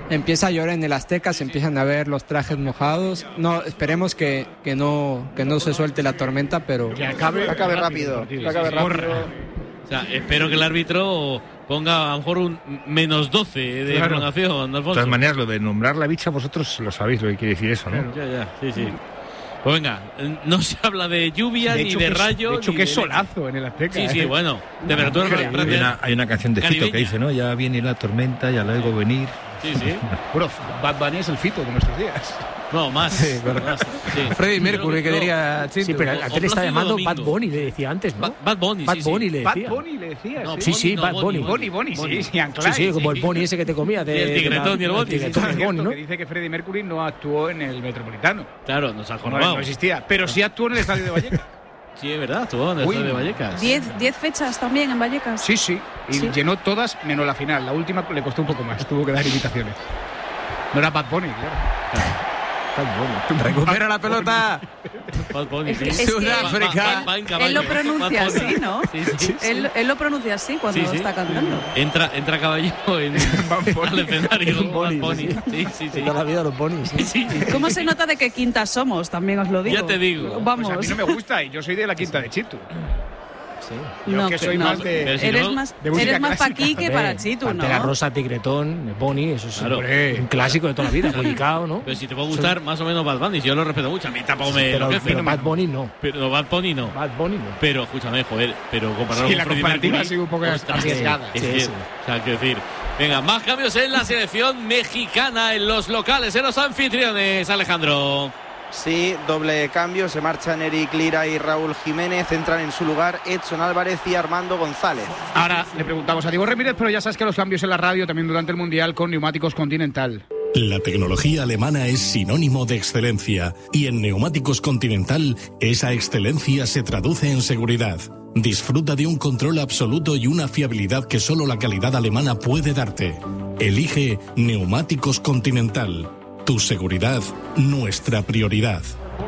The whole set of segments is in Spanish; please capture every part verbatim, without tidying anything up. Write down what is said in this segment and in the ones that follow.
empieza a llover en el Azteca, se empiezan a ver los trajes mojados. No, esperemos que, que, no, que no se suelte la tormenta, pero... Que acabe, que acabe rápido. rápido. Que acabe rápido. O sea, espero que el árbitro ponga a lo mejor un menos doce de claro. prolongación, Alfonso. De todas maneras, lo de nombrar la bicha, vosotros lo sabéis lo que quiere decir eso, ¿no? Ya, ya, sí, sí. Pues venga, no se habla de lluvia de ni hecho, de que, rayos. De hecho, ni que de es solazo en el Azteca. Sí, sí, ¿eh? bueno. Temperatura Increíble. Hay una, hay una canción de Fito Caribeña. que dice, ¿no? Ya viene la tormenta, ya la oigo venir. Sí, sí. Bro, Bad Bunny es el Fito de nuestros días. No, más. Sí, más, sí. Freddie Mercury, que No, diría Chintu. Sí, pero O- la o tele está Plácido llamando Domingo. Bad Bunny, le decía antes, ¿no? Ba- Bad Bunny, Bad sí, sí. Bunny le Bad decía. Bunny le decía. No, sí, Sí, sí, no, Bad Bunny. Bunny, Bunny, sí, sí, Sí, Anclay. sí, como el Bunny ese que te comía. De, Y el tigretón de la- y el Bunny, el sí, sí, tigretón Es y el cierto Bunny, ¿no? que dice que Freddie Mercury no actuó en el Metropolitano. Claro, nos ha No, jorobado. no existía. Pero sí actuó en el estadio de Vallecas. Sí, es verdad, estuvo en el Uy. estadio de Vallecas. Diez, diez fechas también en Vallecas. Sí, sí. Y Sí. llenó todas menos la final. La última le costó un poco más. Tuvo que dar invitaciones. No era Bad Bunny, claro. Recupera la pelota. Bad Bunny, sí. Es que- Sudáfrica. Va- va- va en caballo. Él lo pronuncia Bad Bunny. así, ¿no? Sí, sí, sí. Él, él lo pronuncia así cuando Sí, sí. está cantando. Entra, entra a caballo en, al escenario. Bad Bunny. Sí, sí, sí. Toda la vida los Bunny, sí. Sí, sí. ¿Cómo se nota de qué quinta somos? También os lo digo. Ya te digo. Vamos. Pues a mí no me gusta y yo soy de la quinta de Chitu. Yo No, que soy no. más de... Pero si Eres no, más, de música eres más para clásica. aquí que para Chitu, ¿no? Pantera Rosa, Tigretón, Bunny, eso es Claro. un clásico de toda la vida, Bollicao, ¿no? Pero si te puede gustar más o menos Bad Bunny, yo lo respeto mucho. A mí tampoco me Pero, enloquece. pero Bad Bunny no. Pero Bad Bunny no. Bad Bunny no. Pero escúchame, joder, pero compararlo Sí, con la Freddie comparativa Mercury, ha sido un poco ostras, arriesgada. Es Sí, que, sí. o sea, quiero decir, venga, más cambios en la selección mexicana, en los locales, en los anfitriones, Alejandro. Sí, doble cambio, se marchan Eric Lira y Raúl Jiménez, entran en su lugar Edson Álvarez y Armando González. Ahora le preguntamos a Diego Ramírez, pero ya sabes que los cambios en la radio también durante el Mundial con Neumáticos Continental. La tecnología alemana es sinónimo de excelencia y en Neumáticos Continental esa excelencia se traduce en seguridad. Disfruta de un control absoluto y una fiabilidad que solo la calidad alemana puede darte. Elige Neumáticos Continental. Tu seguridad, nuestra prioridad.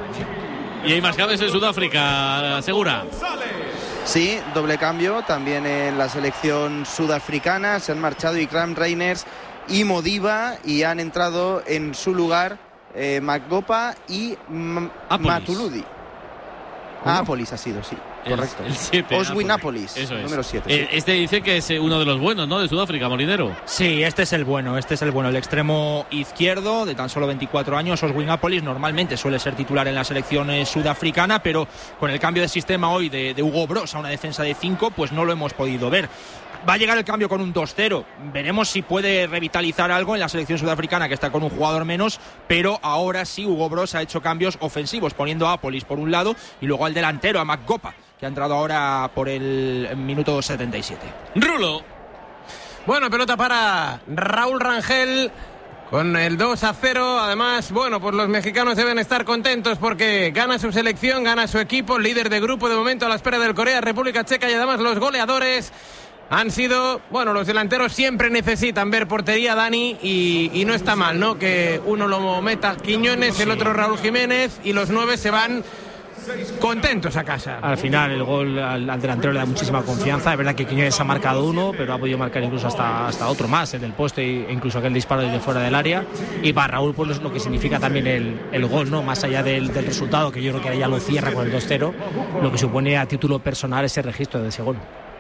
Y hay más cambios en Sudáfrica, segura. Sí, doble cambio también en la selección sudafricana. Se han marchado Ikram Reiners y Modiba y han entrado en su lugar eh, Magopa y M- Apolis. Matuludi. Ah, Apolis ha sido, sí, correcto. El siete, Oswin Apolis. Apolis, Eso es. número siete. Eh, Este dice que es uno de los buenos, ¿no? De Sudáfrica, Molinero. Sí, este es el bueno, este es el bueno, el extremo izquierdo de tan solo veinticuatro años, Oswin Apolis, normalmente suele ser titular en la selección eh, sudafricana, pero con el cambio de sistema hoy de, de Hugo Broos a una defensa de cinco, pues no lo hemos podido ver. Va a llegar el cambio con un dos cero. Veremos si puede revitalizar algo en la selección sudafricana, que está con un jugador menos, pero ahora sí Hugo Broos ha hecho cambios ofensivos, poniendo a Apolis por un lado y luego al delantero, a Magopa, que ha entrado ahora por el minuto setenta y siete. Rulo. Bueno, pelota para Raúl Rangel con el dos a cero. Además, bueno, pues los mexicanos deben estar contentos porque gana su selección, gana su equipo, líder de grupo de momento a la espera del Corea, República Checa, y además los goleadores han sido, bueno, los delanteros siempre necesitan ver portería, Dani, y, y no está mal, ¿no? Que uno lo meta Quiñones, el otro Raúl Jiménez, y los nueve se van contentos a casa. Al final el gol al, al delantero le da muchísima confianza. Es verdad que Quiñones ha marcado uno, pero ha podido marcar incluso hasta, hasta otro más, el del poste e incluso aquel disparo desde fuera del área. Y para Raúl, pues lo que significa también el, el gol, ¿no? Más allá del, del resultado, que yo creo que ya lo cierra con el dos cero, lo que supone a título personal ese registro de ese gol.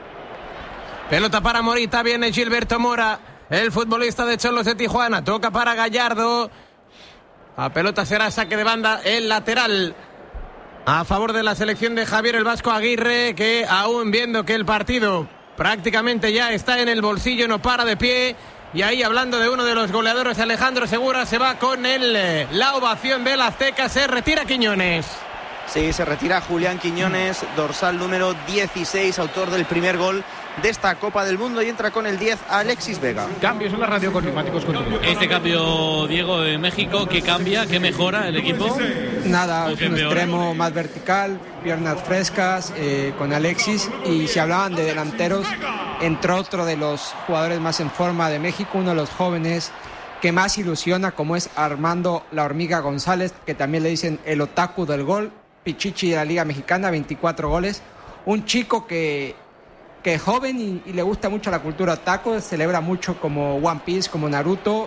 Pelota para Morita, viene Gilberto Mora, el futbolista de Cholos de Tijuana, toca para Gallardo. La pelota será saque de banda, el lateral a favor de la selección de Javier el Vasco Aguirre, que aún viendo que el partido prácticamente ya está en el bolsillo, no para de pie. Y ahí, hablando de uno de los goleadores, Alejandro Segura, se va con el, la ovación del Azteca, se retira Quiñones. Sí, se retira Julián Quiñones, dorsal número dieciséis, autor del primer gol de esta Copa del Mundo, y entra con el diez Alexis Vega. Cambios en la radio con Neumáticos Continental. Este cambio, Diego, de México, ¿qué cambia? ¿Qué mejora el equipo? Nada, ¿O es qué un empeora? extremo más vertical, piernas frescas, eh, con Alexis. Y si hablaban de delanteros, entró otro de los jugadores más en forma de México, uno de los jóvenes que más ilusiona, como es Armando La Hormiga González, que también le dicen el otaku del gol, pichichi de la Liga Mexicana, veinticuatro goles. Un chico que, que es joven y, y le gusta mucho la cultura otaku, celebra mucho como One Piece, como Naruto, y,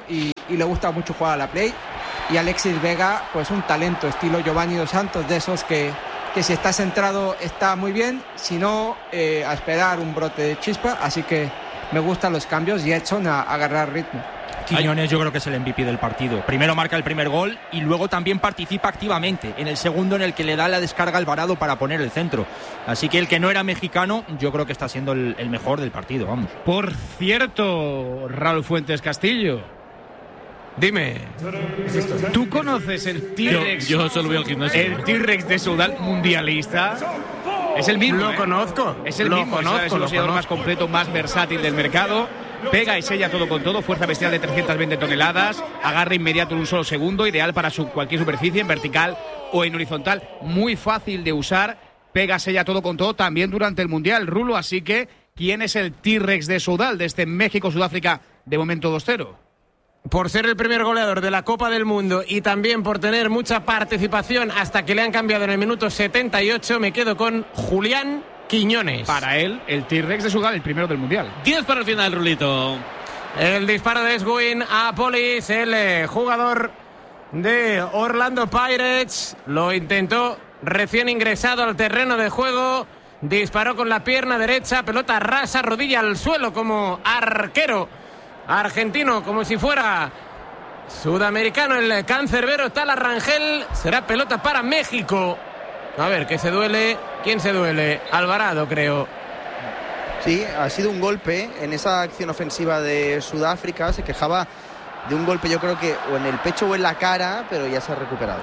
y le gusta mucho jugar a la play. Y Alexis Vega, pues un talento estilo Giovanni Dos Santos, de esos que, que si está centrado está muy bien, si no, eh, a esperar un brote de chispa. Así que me gustan los cambios y Edson a, a agarrar ritmo. Quiñones yo creo que es el M V P del partido. Primero marca el primer gol y luego también participa activamente en el segundo, en el que le da la descarga a Alvarado para poner el centro. Así que el que no era mexicano yo creo que está siendo el, el mejor del partido, vamos. Por cierto, Raúl Fuentes Castillo, dime, ¿tú conoces el T-Rex? Yo, yo solo veo gimnasio. El T-Rex de Sudal mundialista. Es el mismo. Lo ¿eh? conozco. Es el lo mismo. Conozco, es el lo boxeador conozco. más completo, más versátil del mercado. Pega y sella todo con todo. Fuerza bestial de trescientas veinte toneladas. Agarre inmediato en un solo segundo. Ideal para su, cualquier superficie, en vertical o en horizontal. Muy fácil de usar. Pega, sella todo con todo. También durante el Mundial, Rulo. Así que, ¿quién es el T-Rex de Sudal de este México-Sudáfrica de momento dos cero? Por ser el primer goleador de la Copa del Mundo y también por tener mucha participación hasta que le han cambiado en el minuto setenta y ocho, me quedo con Julián Quiñones. Para él, el T-Rex de Sudal, el primero del Mundial. diez para el final, Rulito. El disparo de Eswin a Polis, el eh, jugador de Orlando Pirates. Lo intentó recién ingresado al terreno de juego. Disparó con la pierna derecha, pelota rasa, rodilla al suelo como arquero argentino, como si fuera sudamericano el cancerbero Tala Rangel. Será pelota para México. A ver, que se duele. ¿Quién se duele? Alvarado, creo. Sí, ha sido un golpe en esa acción ofensiva de Sudáfrica. Se quejaba de un golpe, yo creo que o en el pecho o en la cara, pero ya se ha recuperado.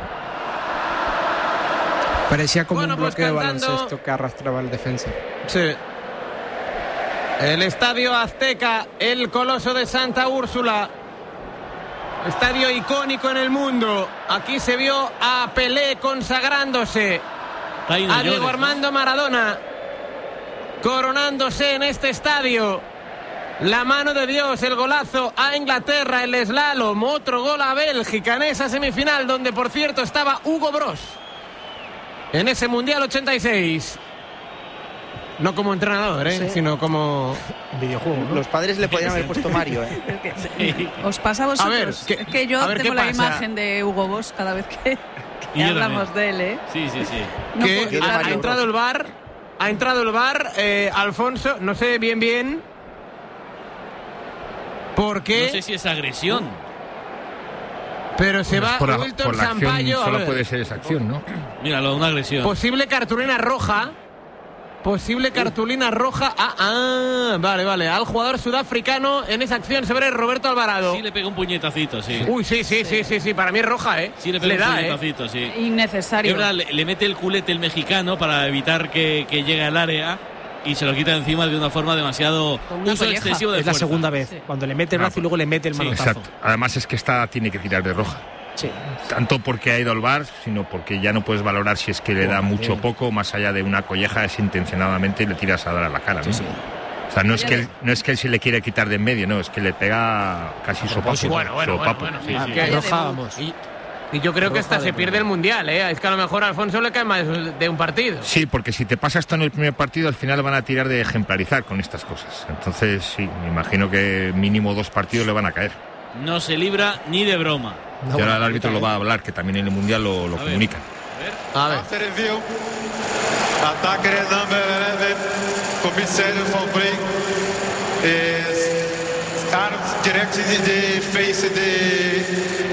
Parecía como Bueno, un pues bloque de cantando... baloncesto que arrastraba el defensa. Sí. El Estadio Azteca, el Coloso de Santa Úrsula. Estadio icónico en el mundo. Aquí se vio a Pelé consagrándose. A Diego Armando Maradona coronándose en este estadio. La mano de Dios, el golazo a Inglaterra, el slalom, otro gol a Bélgica en esa semifinal donde por cierto estaba Hugo Bross en ese Mundial ochenta y seis. No como entrenador, ¿eh? Sí. Sino como videojuego, ¿no? Los padres le podrían haber puesto Mario, ¿eh? Sí. ¿Os pasa a vosotros? A ver, ¿qué- es que yo a ver, tengo ¿qué la pasa? imagen de Hugo Boss cada vez que, Y que yo hablamos también. de él, ¿eh? Sí, sí, sí. No que puedo ha, quitarlo. ha entrado el V A R, ha entrado el V A R, eh, Alfonso, no sé bien bien por qué, No sé si es agresión. pero se va por la, Wilton por la acción Sampaio. A solo ver, puede ser esa acción, ¿no? Míralo, una agresión. posible cartulina roja. Posible cartulina roja. Ah, ah, vale, vale. Al jugador sudafricano en esa acción sobre Roberto Alvarado. Sí le pega un puñetacito, sí. Uy, sí, sí, sí, sí, sí. Para mí es roja, ¿eh? Sí le pega un da, ¿eh? puñetacito, sí. Innecesario. Es verdad, le, le mete el culete el mexicano para evitar que, que llegue al área y se lo quita encima de una forma demasiado Con una uso colleja. excesivo de Es la fuerza. segunda vez, cuando le mete el brazo y luego le mete el Sí, manotazo. Exacto. Además es que esta tiene que tirar de roja. Sí. Tanto porque ha ido al V A R, sino porque ya no puedes valorar si es que le da mucho o poco, más allá de una colleja, es intencionadamente le tiras a dar a la cara, ¿no? Sí, sí. O sea, no es que él, no es que él se le quiere quitar de en medio, no, es que le pega casi sopapo. Bueno, bueno, bueno, sopapo. bueno. Sí, Ah, sí. que- Roja, vamos. Y, y yo creo que Roja hasta de se pierde el Mundial, ¿eh? Es que a lo mejor a Alfonso le cae más de un partido. Sí, porque si te pasa esto en el primer partido, al final van a tirar de ejemplarizar con estas cosas. Entonces, sí, me imagino que mínimo dos partidos le van a caer. No se libra ni de broma. Y ahora el árbitro lo va a hablar, que también en el Mundial lo, lo A ver. comunican. A ver. After review, attacker number eleven, commissary for break, is arms directed in the face of the,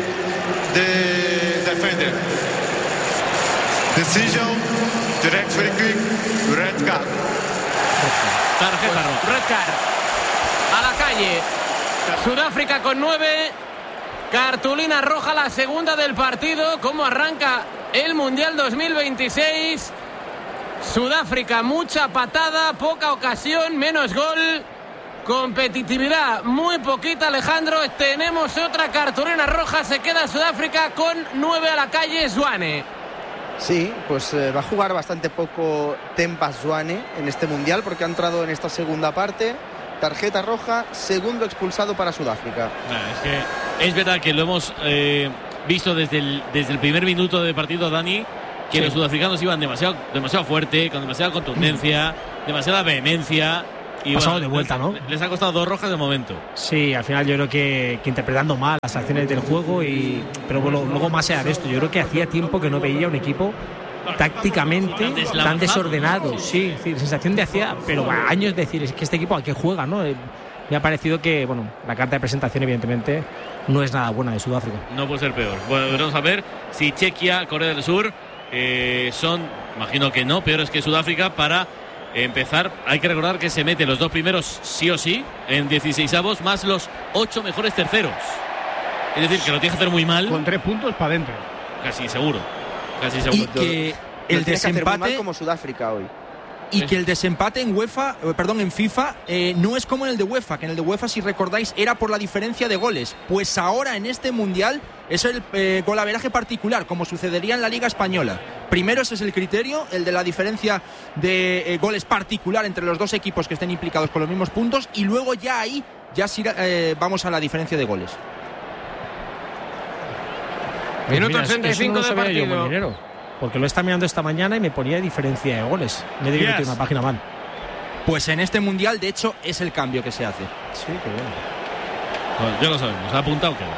the defender. Decision, direct free kick, red card. Tarjeta roja. Red card. A la calle. Sudáfrica con nueve. Cartulina roja, la segunda del partido. ¿Cómo arranca el Mundial dos mil veintiséis? Sudáfrica, mucha patada, poca ocasión, menos gol. Competitividad muy poquita, Alejandro. Tenemos otra cartulina roja. Se queda Sudáfrica con nueve a la calle. Zwane. Sí, pues eh, va a jugar bastante poco Tempa Zwane en este Mundial porque ha entrado en esta segunda parte. Tarjeta roja, segundo expulsado para Sudáfrica. Nah, es que es verdad que lo hemos eh, visto desde el, desde el primer minuto de partido, Dani, que Sí. los sudafricanos iban demasiado, demasiado fuerte, con demasiada contundencia, demasiada vehemencia, Y pasado bueno, de vuelta, ¿no? Les ha costado dos rojas de momento. Sí, al final yo creo que, que interpretando mal las acciones del juego, y pero bueno, luego más allá de esto, yo creo que hacía tiempo que no veía un equipo tácticamente tan desordenado. Sí, sí, sensación de hacía, pero años decir, es que este equipo a qué juega, ¿no? Eh, me ha parecido que, bueno, la carta de presentación evidentemente no es nada buena de Sudáfrica. No puede ser peor. Bueno, veremos a ver si Chequia, Corea del Sur eh, son, imagino que no, peores que Sudáfrica para empezar. Hay que recordar que se meten los dos primeros sí o sí en dieciseisavos más los ocho mejores terceros. Es decir, que lo tiene que hacer muy mal. Con tres puntos para adentro. Casi seguro. Casi seguro. Y que el desempate como Sudáfrica hoy. Y que el desempate en UEFA, eh, perdón, en FIFA eh, no es como en el de UEFA, que en el de UEFA, si recordáis, era por la diferencia de goles. Pues ahora en este mundial es el eh, golaveraje particular, como sucedería en la Liga Española. Primero ese es el criterio, el de la diferencia de eh, goles particular entre los dos equipos que estén implicados con los mismos puntos, y luego ya ahí ya sí, eh, vamos a la diferencia de goles. Pues Minuto mira, ochenta y cinco no de sabía yo, partido. Molinero, porque lo está mirando esta mañana y me ponía diferencia de goles. Me digo Yes. que tiene una página mal. Pues en este mundial, de hecho, es el cambio que se hace. Sí, qué bueno. Bueno, ya lo sabemos, ha apuntado que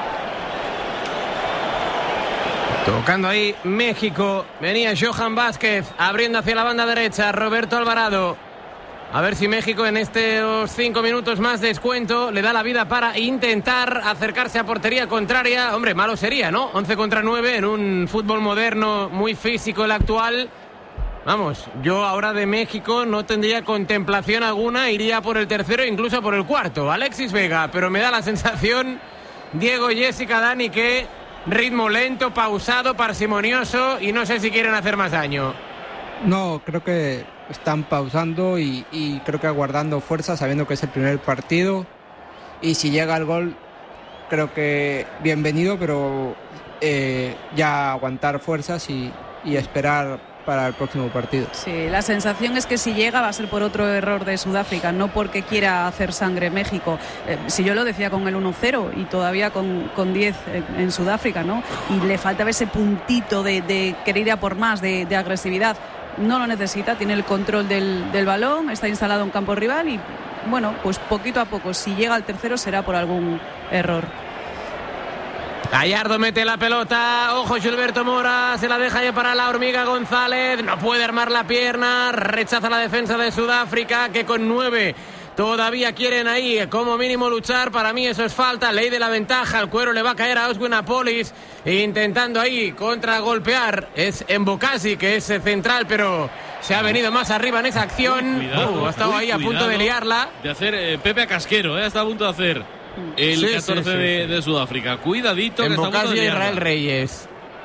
Tocando ahí México. Venía Johan Vázquez abriendo hacia la banda derecha. Roberto Alvarado. A ver si México en estos cinco minutos más descuento le da la vida para intentar acercarse a portería contraria. Hombre, malo sería, ¿no? once contra nueve en un fútbol moderno muy físico el actual. Vamos, yo ahora de México no tendría contemplación alguna. Iría por el tercero e incluso por el cuarto. Alexis Vega, pero me da la sensación, Diego, Jessica, Dani, que ritmo lento, pausado, parsimonioso, y no sé si quieren hacer más daño. No, creo que están pausando y, y creo que aguardando fuerza, sabiendo que es el primer partido. Y si llega el gol, creo que bienvenido, pero eh, ya aguantar fuerzas y, y esperar para el próximo partido. Sí, la sensación es que si llega va a ser por otro error de Sudáfrica, no porque quiera hacer sangre México. Eh, si yo lo decía con el uno cero y todavía con, con diez en, en Sudáfrica, ¿no? Y le faltaba ese puntito de, de querer ir a por más, de, de agresividad. No lo necesita, tiene el control del, del balón, está instalado en campo rival y, bueno, pues poquito a poco, si llega al tercero será por algún error. Gallardo mete la pelota, ojo Gilberto Mora, se la deja ya para la Hormiga González, no puede armar la pierna, rechaza la defensa de Sudáfrica, que con nueve todavía quieren ahí como mínimo luchar. Para mí eso es falta, ley de la ventaja, el cuero le va a caer a Oswin Apolis, intentando ahí contragolpear, es Embocasi, que es central, pero se ha venido más arriba en esa acción. Cuidado, uh, ha estado uy, ahí a punto cuidado de liarla. De hacer eh, Pepe a Casquero, eh, está a punto de hacer el Sí, catorce sí, sí, de, sí. de Sudáfrica. Cuidadito, que está a punto Embocasi de y liarla. Israel Reyes.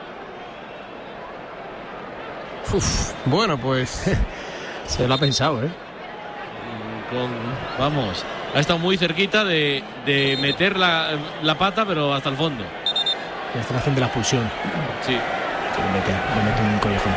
Uf, bueno, pues Se lo ha pensado, ¿eh? Con, vamos, ha estado muy cerquita de, de meter la, la pata, pero hasta el fondo. La instalación de la expulsión. Sí. Que le mete, le mete un collejón.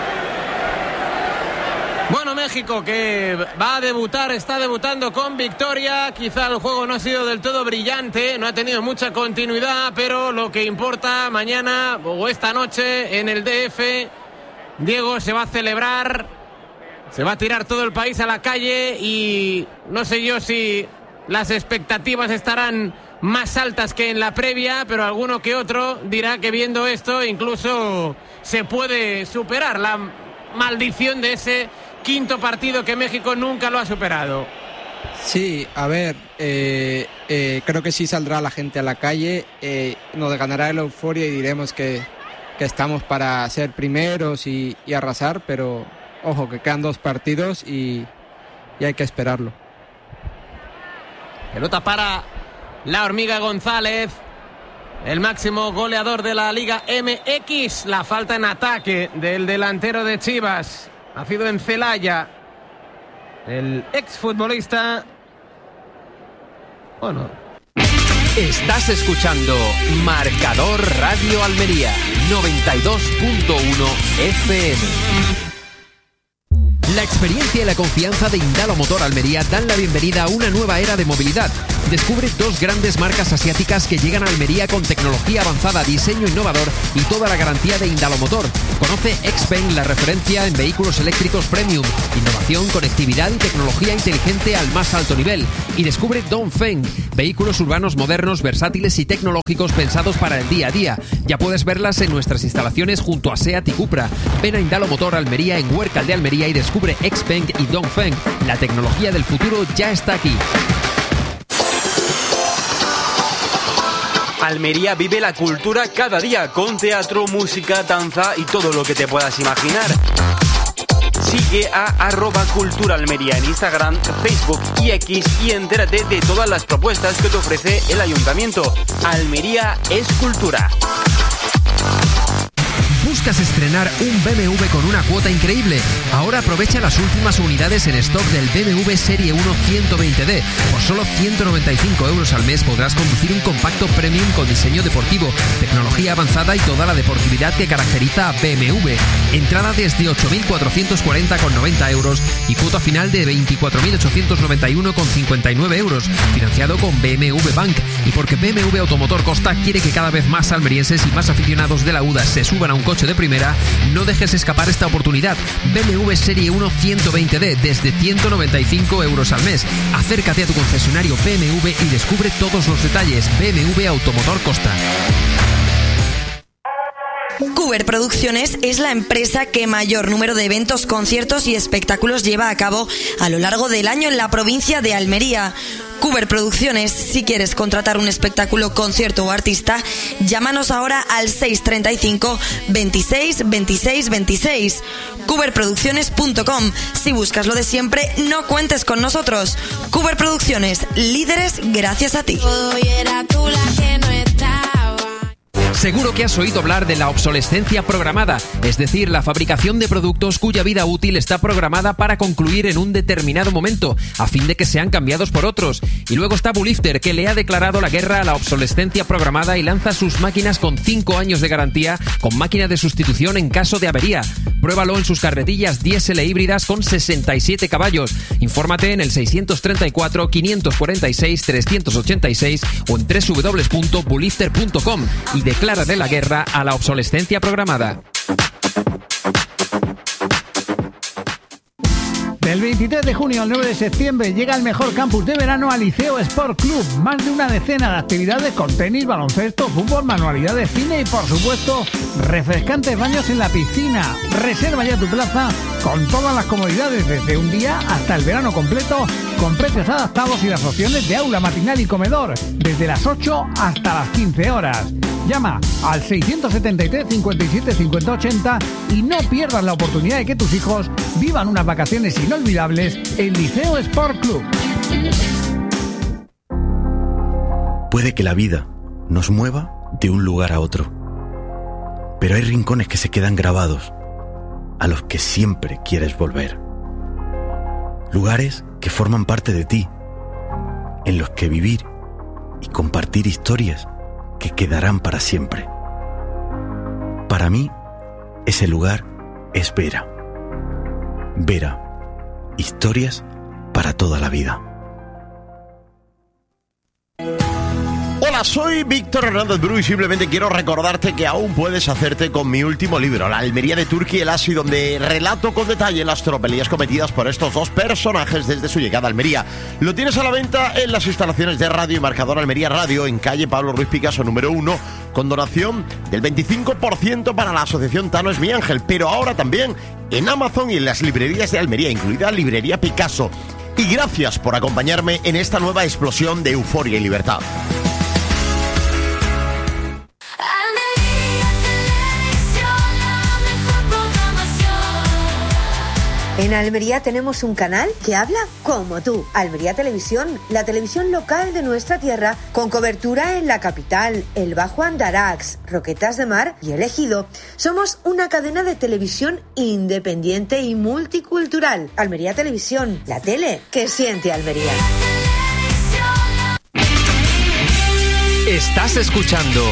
Bueno, México, que va a debutar, está debutando con victoria. Quizá el juego no ha sido del todo brillante, no ha tenido mucha continuidad, pero lo que importa mañana o esta noche en el D F, Diego, se va a celebrar, se va a tirar todo el país a la calle y no sé yo si las expectativas estarán más altas que en la previa, pero alguno que otro dirá que viendo esto incluso se puede superar la maldición de ese quinto partido que México nunca lo ha superado. Sí, a ver, eh, eh, creo que sí saldrá la gente a la calle, eh, nos ganará la euforia y diremos que, que estamos para ser primeros y, y arrasar, pero ojo, que quedan dos partidos y, y hay que esperarlo. Pelota para la Hormiga González, el máximo goleador de la Liga M X. La falta en ataque del delantero de Chivas, nacido en Celaya, el exfutbolista. Bueno. Estás escuchando Marcador Radio Almería noventa y dos punto uno F M. La experiencia y la confianza de Indalo Motor Almería dan la bienvenida a una nueva era de movilidad. Descubre dos grandes marcas asiáticas que llegan a Almería con tecnología avanzada, diseño innovador y toda la garantía de Indalo Motor. Conoce Xpeng, la referencia en vehículos eléctricos premium, innovación, conectividad y tecnología inteligente al más alto nivel. Y descubre Dongfeng, vehículos urbanos modernos, versátiles y tecnológicos pensados para el día a día. Ya puedes verlas en nuestras instalaciones junto a SEAT y Cupra. Ven a Indalo Motor Almería en Huércal de Almería y descubre Xpeng y Dongfeng. La tecnología del futuro ya está aquí. Almería vive la cultura cada día con teatro, música, danza y todo lo que te puedas imaginar. Sigue a arroba Cultura Almería en Instagram, Facebook y X y entérate de todas las propuestas que te ofrece el Ayuntamiento. Almería es cultura. ¿Buscas estrenar un B M W con una cuota increíble? Ahora aprovecha las últimas unidades en stock del B M W Serie uno ciento veinte D. Por solo ciento noventa y cinco euros al mes podrás conducir un compacto premium con diseño deportivo, tecnología avanzada y toda la deportividad que caracteriza a B M W. Entrada desde ocho mil cuatrocientos cuarenta con noventa euros y cuota final de veinticuatro mil ochocientos noventa y uno con cincuenta y nueve euros, financiado con B M W Bank. Y porque B M W Automotor Costa quiere que cada vez más almerienses y más aficionados de la U D A se suban a un coche de primera, no dejes escapar esta oportunidad. B M W Serie uno ciento veinte D desde ciento noventa y cinco euros al mes. Acércate a tu concesionario B M W y descubre todos los detalles. B M W Automotor Costa. Cuber Producciones es la empresa que mayor número de eventos, conciertos y espectáculos lleva a cabo a lo largo del año en la provincia de Almería. Cuber Producciones, si quieres contratar un espectáculo, concierto o artista, llámanos ahora al seis treinta y cinco veintiséis veintiséis veintiséis. cuber producciones punto com. Si buscas lo de siempre, no cuentes con nosotros. Cuber Producciones, líderes gracias a ti. Seguro que has oído hablar de la obsolescencia programada, es decir, la fabricación de productos cuya vida útil está programada para concluir en un determinado momento, a fin de que sean cambiados por otros. Y luego está Bulifter, que le ha declarado la guerra a la obsolescencia programada y lanza sus máquinas con cinco años de garantía, con máquina de sustitución en caso de avería. Pruébalo en sus carretillas diésel e híbridas con sesenta y siete caballos. Infórmate en el seiscientos treinta y cuatro, quinientos cuarenta y seis, trescientos ochenta y seis o en doble u doble u doble u punto bulifter punto com y declara de la guerra a la obsolescencia programada. Del veintitrés de junio al nueve de septiembre llega el mejor campus de verano al Liceo Sport Club. Más de una decena de actividades con tenis, baloncesto, fútbol, manualidades, cine y, por supuesto, refrescantes baños en la piscina. Reserva ya tu plaza con todas las comodidades desde un día hasta el verano completo, con precios adaptados y las opciones de aula, matinal y comedor desde las ocho hasta las quince horas. Llama al seiscientos setenta y tres, cincuenta y siete, cincuenta, ochenta y no pierdas la oportunidad de que tus hijos vivan unas vacaciones inolvidables en Liceo Sport Club. Puede que la vida nos mueva de un lugar a otro, pero hay rincones que se quedan grabados, a los que siempre quieres volver. Lugares que forman parte de ti, en los que vivir y compartir historias que quedarán para siempre. Para mí, ese lugar es Vera. Vera, historias para toda la vida. Hola, soy Víctor Hernández Bru y simplemente quiero recordarte que aún puedes hacerte con mi último libro, La Almería de Turki y el Asi, donde relato con detalle las tropelías cometidas por estos dos personajes desde su llegada a Almería. Lo tienes a la venta en las instalaciones de Radio y Marcador Almería Radio, en calle Pablo Ruiz Picasso número uno, con donación del veinticinco por ciento para la asociación Tano es mi ángel, pero ahora también en Amazon y en las librerías de Almería, incluida Librería Picasso. Y gracias por acompañarme en esta nueva explosión de euforia y libertad. En Almería tenemos un canal que habla como tú. Almería Televisión, la televisión local de nuestra tierra, con cobertura en la capital, el Bajo Andarax, Roquetas de Mar y El Ejido. Somos una cadena de televisión independiente y multicultural. Almería Televisión, la tele que siente Almería. Estás escuchando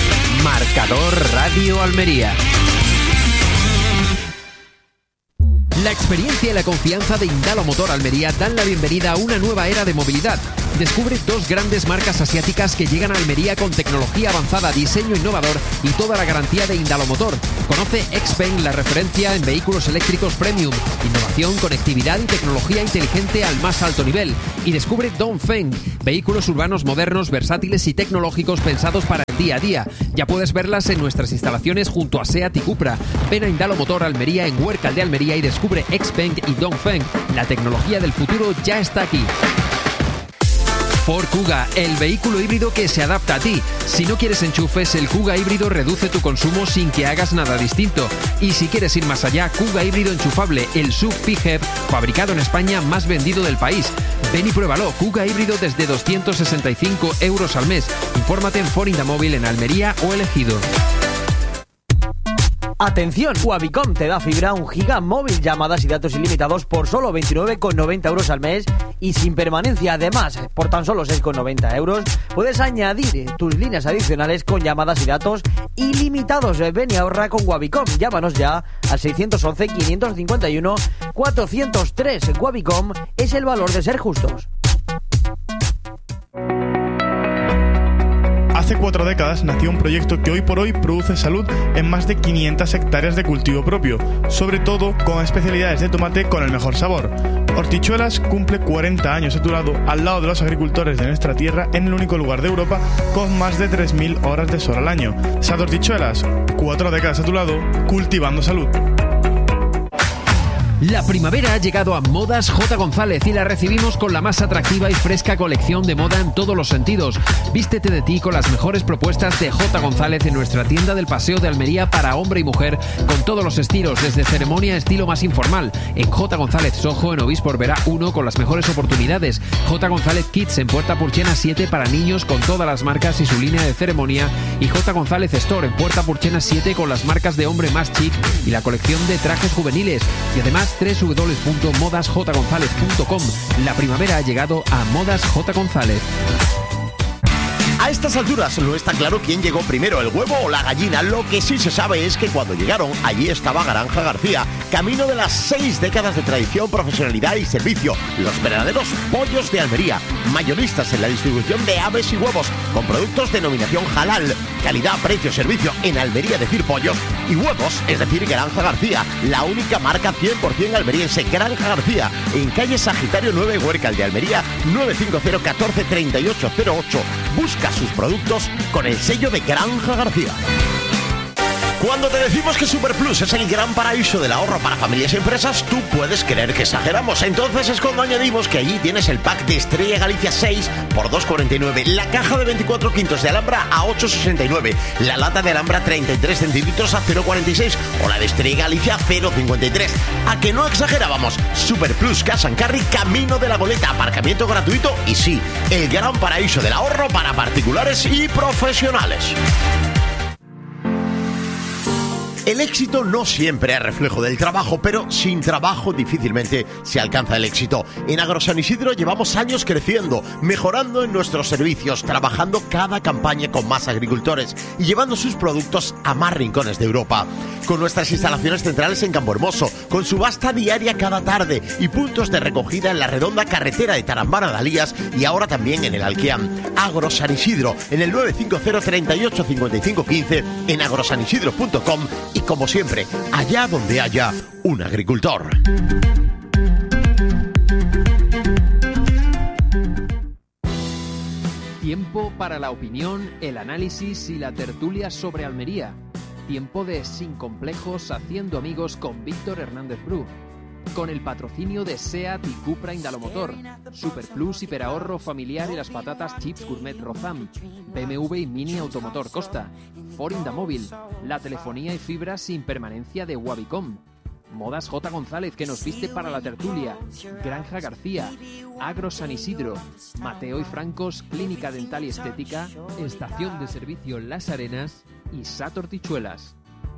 Marcador Radio Almería. La experiencia y la confianza de Indalo Motor Almería dan la bienvenida a una nueva era de movilidad. Descubre dos grandes marcas asiáticas que llegan a Almería con tecnología avanzada, diseño innovador y toda la garantía de Indalo Motor. Conoce Xpeng, la referencia en vehículos eléctricos premium, innovación, conectividad y tecnología inteligente al más alto nivel. Y descubre Dongfeng, vehículos urbanos modernos, versátiles y tecnológicos pensados para el día a día. Ya puedes verlas en nuestras instalaciones junto a SEAT y Cupra. Ven a Indalo Motor Almería en Huércal de Almería y descubre Xpeng y Dongfeng. La tecnología del futuro ya está aquí. Ford Kuga, el vehículo híbrido que se adapta a ti. Si no quieres enchufes, el Kuga híbrido reduce tu consumo sin que hagas nada distinto. Y si quieres ir más allá, Kuga híbrido enchufable, el S U V P H E V, fabricado en España, más vendido del país. Ven y pruébalo, Kuga híbrido desde doscientos sesenta y cinco euros al mes. Infórmate en Ford Indamóvil en Almería o Elegido. Atención, Wavicom te da fibra, un giga móvil, llamadas y datos ilimitados por solo veintinueve con noventa euros al mes y sin permanencia. Además, por tan solo seis con noventa euros puedes añadir tus líneas adicionales con llamadas y datos ilimitados. Ven y ahorra con Wavicom. Llámanos ya al seiscientos once, quinientos cincuenta y uno, cuatrocientos tres. Wavicom es el valor de ser justos. Hace cuatro décadas nació un proyecto que hoy por hoy produce salud en más de quinientas hectáreas de cultivo propio, sobre todo con especialidades de tomate con el mejor sabor. Hortichuelas cumple cuarenta años a tu lado, al lado de los agricultores de nuestra tierra, en el único lugar de Europa con más de tres mil horas de sol al año. Sad Hortichuelas, cuatro décadas a tu lado, cultivando salud. La primavera ha llegado a Modas J. González y la recibimos con la más atractiva y fresca colección de moda en todos los sentidos. Vístete de ti con las mejores propuestas de J. González en nuestra tienda del Paseo de Almería para hombre y mujer, con todos los estilos, desde ceremonia a estilo más informal. En J. González Soho, en Obispo Orbera uno, con las mejores oportunidades. J. González Kids en Puerta Purchena siete para niños con todas las marcas y su línea de ceremonia. Y J. González Store en Puerta Purchena siete con las marcas de hombre más chic y la colección de trajes juveniles. Y además doble u doble u doble u punto modas j gonzález punto com. La primavera ha llegado a Modas J. González. A estas alturas no está claro quién llegó primero, el huevo o la gallina. Lo que sí se sabe es que cuando llegaron, allí estaba Granja García, camino de las seis décadas de tradición, profesionalidad y servicio. Los verdaderos pollos de Almería, mayoristas en la distribución de aves y huevos, con productos denominación halal, calidad, precio, servicio. En Almería decir pollos y huevos es decir Granja García, la única marca cien por ciento almeriense. Granja García, en calle Sagitario nueve, Huércal de Almería, nueve cinco cero, uno cuatro, tres ocho cero ocho. Busca sus productos con el sello de Granja García. Cuando te decimos que Superplus es el gran paraíso del ahorro para familias y empresas, tú puedes creer que exageramos. Entonces es cuando añadimos que allí tienes el pack de Estrella Galicia seis por dos cuarenta y nueve, la caja de veinticuatro quintos de Alhambra a ocho sesenta y nueve, la lata de Alhambra treinta y tres centilitros a cero cuarenta y seis o la de Estrella Galicia cero cincuenta y tres. ¿A que no exagerábamos? Superplus Cash and Carry, camino de la Goleta, aparcamiento gratuito y sí, el gran paraíso del ahorro para particulares y profesionales. El éxito no siempre es reflejo del trabajo, pero sin trabajo difícilmente se alcanza el éxito. En Agrosan Isidro llevamos años creciendo, mejorando en nuestros servicios, trabajando cada campaña con más agricultores y llevando sus productos a más rincones de Europa. Con nuestras instalaciones centrales en Campohermoso, con subasta diaria cada tarde y puntos de recogida en la redonda carretera de Tarambana de Alías y ahora también en el Alquiam. Agrosan Isidro, en el nueve cinco cero, treinta y ocho, cincuenta y cinco quince, en agrosan isidro punto com. Y como siempre, allá donde haya un agricultor. Tiempo para la opinión, el análisis y la tertulia sobre Almería. Tiempo de Sin Complejos, haciendo amigos con Víctor Hernández Bru. Con el patrocinio de SEAT y Cupra Indalo Motor, Superplus Hiperahorro Familiar y las patatas Chips Gourmet Rozam, B M W y Mini Automotor Costa, Ford Indamóvil, la telefonía y fibra sin permanencia de Wavicom, Modas J. González, que nos viste para la tertulia, Granja García, Agro San Isidro, Mateo y Francos, Clínica Dental y Estética, Estación de Servicio Las Arenas y Sat Hortichuelas.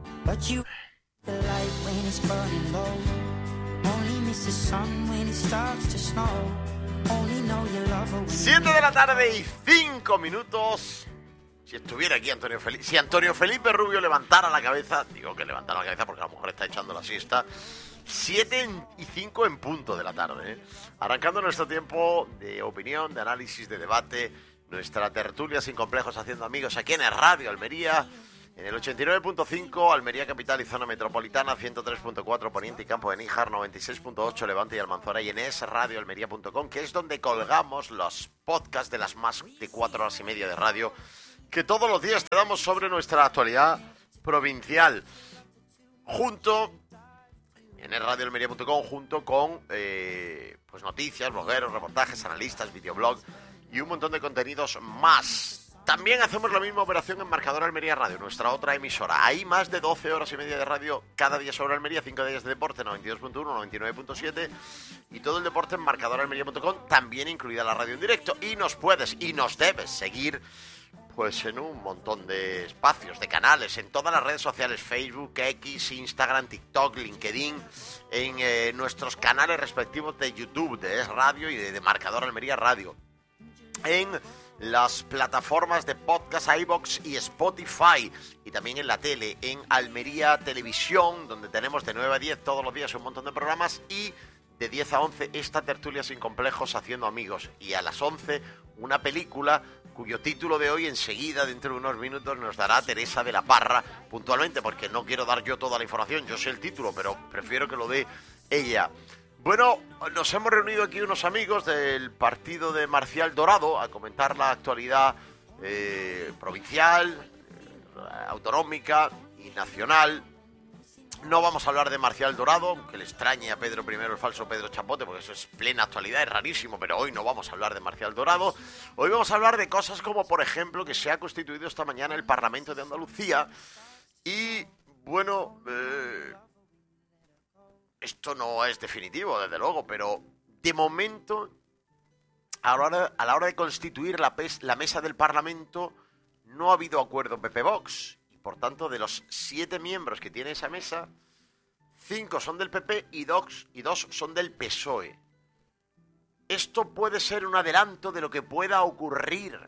siete de la tarde y cinco minutos. Si estuviera aquí Antonio Felipe, si Antonio Felipe Rubio levantara la cabeza, digo que levantara la cabeza porque a lo mejor está echando la siesta, siete y cinco en punto de la tarde, ¿eh? Arrancando nuestro tiempo de opinión, de análisis, de debate, nuestra tertulia sin complejos haciendo amigos aquí en el Radio Almería, en el ochenta y nueve punto cinco, Almería Capital y Zona Metropolitana, ciento tres punto cuatro Poniente y Campo de Níjar, noventa y seis punto ocho Levante y Almanzora, y en es radio almería punto com, que es donde colgamos los podcasts de las más de cuatro horas y media de radio que todos los días te damos sobre nuestra actualidad provincial, junto en el radio almería punto com, junto con eh, pues noticias, blogueros, reportajes, analistas, videoblog y un montón de contenidos más. También hacemos la misma operación en Marcador Almería Radio, nuestra otra emisora. Hay más de doce horas y media de radio cada día sobre Almería, cinco días de deporte, noventa y dos punto uno, noventa y nueve punto siete, y todo el deporte en marcador almería punto com, también incluida la radio en directo. Y nos puedes y nos debes seguir pues en un montón de espacios, de canales, en todas las redes sociales, Facebook, X, Instagram, TikTok, LinkedIn, en eh, nuestros canales respectivos de YouTube, de Es Radio y de, de Marcador Almería Radio, en las plataformas de podcast, iVoox y Spotify, y también en la tele, en Almería Televisión, donde tenemos de nueve a diez todos los días un montón de programas, y de diez a once esta tertulia sin complejos haciendo amigos, y a las once una película cuyo título de hoy enseguida, dentro de unos minutos, nos dará Teresa de la Parra puntualmente, porque no quiero dar yo toda la información, yo sé el título, pero prefiero que lo dé ella. Bueno, nos hemos reunido aquí unos amigos del partido de Marcial Dorado a comentar la actualidad eh, provincial, eh, autonómica y nacional. No vamos a hablar de Marcial Dorado, aunque le extrañe a Pedro primero el falso Pedro Chapote, porque eso es plena actualidad, es rarísimo, pero hoy no vamos a hablar de Marcial Dorado. Hoy vamos a hablar de cosas como, por ejemplo, que se ha constituido esta mañana el Parlamento de Andalucía y, bueno, eh, esto no es definitivo, desde luego, pero de momento, a la hora, a la hora de constituir la, pes, la mesa del Parlamento, no ha habido acuerdo P P-Vox. Por tanto, de los siete miembros que tiene esa mesa, cinco son del P P y dos, y dos son del P S O E. Esto puede ser un adelanto de lo que pueda ocurrir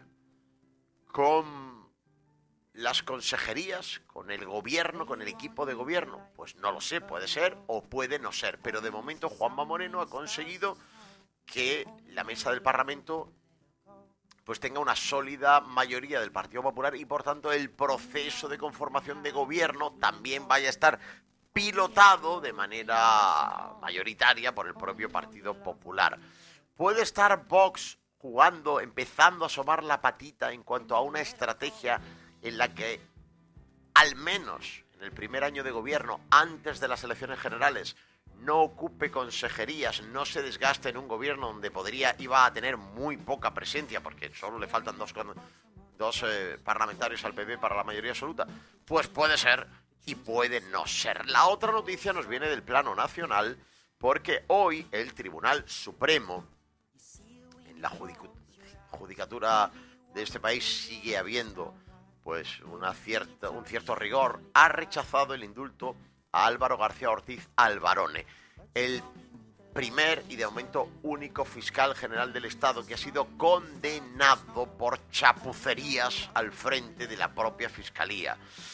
con las consejerías, con el gobierno, con el equipo de gobierno. Pues no lo sé, puede ser o puede no ser. Pero de momento Juanma Moreno ha conseguido que la mesa del Parlamento pues tenga una sólida mayoría del Partido Popular y, por tanto, el proceso de conformación de gobierno también vaya a estar pilotado de manera mayoritaria por el propio Partido Popular. ¿Puede estar Vox jugando, empezando a asomar la patita en cuanto a una estrategia en la que, al menos en el primer año de gobierno, antes de las elecciones generales, no ocupe consejerías, no se desgaste en un gobierno donde podría, iba a tener muy poca presencia, porque solo le faltan dos, dos eh, parlamentarios al P P para la mayoría absoluta? Pues puede ser y puede no ser. La otra noticia nos viene del plano nacional, porque hoy el Tribunal Supremo, en la judic- judicatura de este país sigue habiendo pues una cierta, un cierto rigor, ha rechazado el indulto a Álvaro García Ortiz Alvarone, el primer y de momento único fiscal general del Estado que ha sido condenado por chapucerías al frente de la propia Fiscalía.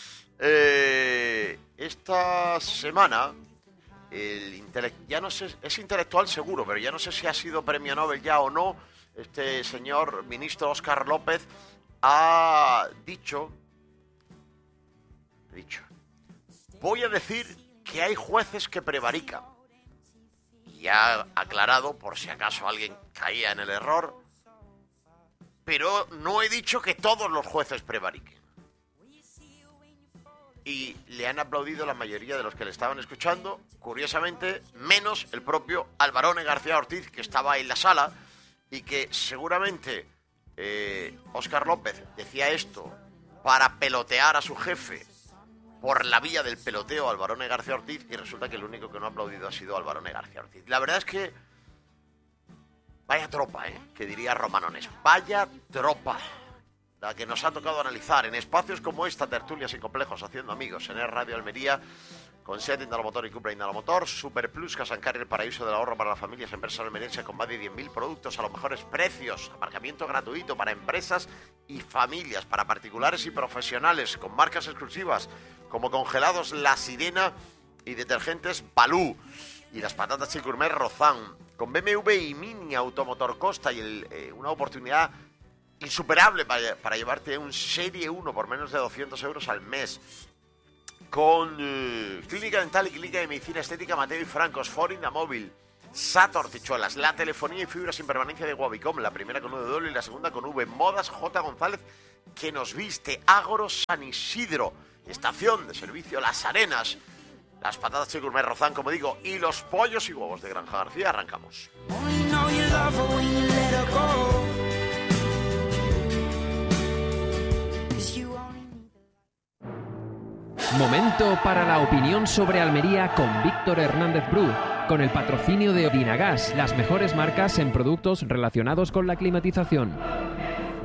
Eh, esta semana, el intele- ya no sé, es intelectual seguro, pero ya no sé si ha sido premio Nobel ya o no, este señor ministro Óscar López ha dicho, dicho, voy a decir que hay jueces que prevarican. Y ha aclarado, por si acaso alguien caía en el error, pero no he dicho que todos los jueces prevariquen. Y le han aplaudido la mayoría de los que le estaban escuchando, curiosamente, menos el propio Alvarone García Ortiz, que estaba en la sala, y que seguramente eh, Óscar López decía esto para pelotear a su jefe, por la vía del peloteo Alvarone García Ortiz, y resulta que el único que no ha aplaudido ha sido Alvarone García Ortiz. La verdad es que vaya tropa, ¿eh? Que diría Romanones, vaya tropa la que nos ha tocado analizar en espacios como esta tertulia sin complejos haciendo amigos en el Radio Almería, con SEAT Indalomotor y Cupra Indalomotor, Super Plus, Casancar, el paraíso del ahorro para las familias, empresas almerienses con más de diez mil productos a los mejores precios, aparcamiento gratuito para empresas y familias, para particulares y profesionales, con marcas exclusivas como Congelados La Sirena y detergentes Balú. y las patatas Chic Gourmet Rozán. Con B M W y Mini Automotor Costa y el, eh, una oportunidad insuperable para, para llevarte un Serie uno por menos de doscientos euros al mes. Con eh, Clínica Dental y Clínica de Medicina Estética Mateo y Francos, Forina Móvil, Sato Hortichuelas, la telefonía y fibra sin permanencia de Wavicom, la primera con U de doble y la segunda con V, Modas J. González, que nos viste, Ágoro San Isidro, estación de servicio Las Arenas, las patatas Chic Gourmet Rozán, como digo, y los pollos y huevos de Granja García. Arrancamos. Momento para la opinión sobre Almería con Víctor Hernández Bru, con el patrocinio de Odinagas, las mejores marcas en productos relacionados con la climatización.